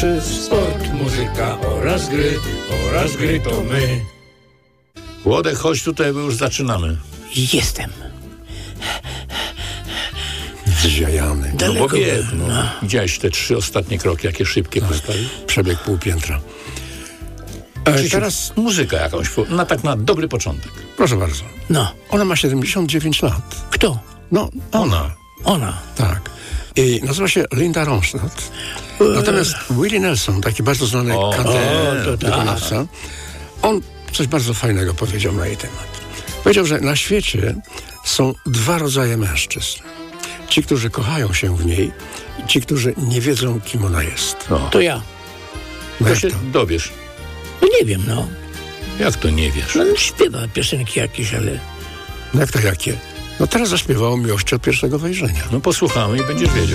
Sport, muzyka oraz gry to my. Włodek, chodź tutaj, bo już zaczynamy. Jestem. Zziajany. No bo bieg, Widziałeś te 3 ostatnie kroki, jakie szybkie postawił? Przebieg pół piętra. Teraz muzyka jakąś, na dobry początek. Proszę bardzo. No. Ona ma 79 lat. Kto? No, Ona. Tak. I nazywa się Linda Ronstadt. Natomiast Willie Nelson, taki bardzo znany wykonawca, on coś bardzo fajnego powiedział na jej temat. Powiedział, że na świecie są 2 rodzaje mężczyzn. Ci, którzy kochają się w niej i ci, którzy nie wiedzą, kim ona jest. To ja. No To jak się to? dowiesz. No nie wiem, no. Jak to nie wiesz? No śpiewa piosenki jakieś, ale... No jak to jakie? No teraz zaśpiewało Miłość od pierwszego wejrzenia. No posłuchamy i będziesz wiedział.